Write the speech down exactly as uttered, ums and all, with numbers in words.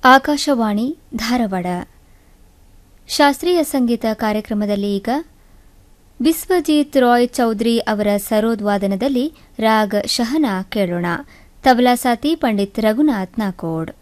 ಆಕಾಶವಾಣಿ ಧಾರವಾಡ. ಶಾಸ್ತ್ರೀಯ ಸಂಗೀತ ಕಾರ್ಯಕ್ರಮದಲ್ಲಿ ಈಗ ಬಿಸ್ವಜಿತ್ ರಾಯ್ ಚೌಧರಿ ಅವರ ಸರೋದ್ ವಾದನದಲ್ಲಿ ರಾಗ್ ಶಹನಾ ಕೇಳೋಣ. ತಬಲಾ ಸಾತಿ ಪಂಡಿತ್ ರಘುನಾಥ್ ನಾಕೋಡ್.